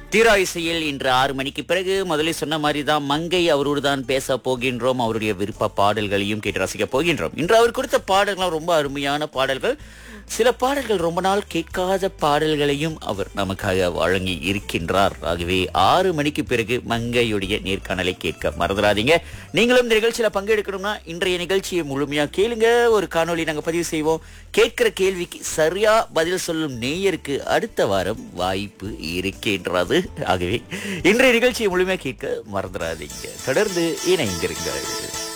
தீரா இசையில் இன்று 6 மணிக்கு பிறகு முதலில் சொன்ன மாதிரி தான் மங்கை அவரோடு தான் பேச போகின்றோம். அவருடைய விருப்ப பாடல்களையும் கேட்டு ரசிக்க போகின்றோம். இன்று அவர் கொடுத்த பாடல்கள் ரொம்ப அருமையான பாடல்கள். சில பாடல்கள் ரொம்ப நாள் கேட்காத பாடல்களையும் அவர் நமக்காக வழங்கி இருக்கின்றார். ஆகவே 6 மணிக்கு பிறகு மங்கையுடைய நேர்காணலை கேட்க மறந்துடாதீங்க. நீங்களும் இந்த நிகழ்ச்சியில பங்கெடுக்கணும்னா இன்றைய நிகழ்ச்சியை முழுமையா கேளுங்க. ஒரு காணொளி நாங்க பதிவு செய்வோம். கேட்கிற கேள்விக்கு சரியா பதில் சொல்லும் நேயருக்கு அடுத்த வாரம் வாய்ப்பு இருக்கின்றது. ஆகவே இன்றைய நிகழ்ச்சியை முழுமையா கேட்க மறந்துடாதீங்க. தொடர்ந்து இணைந்திருங்கள்.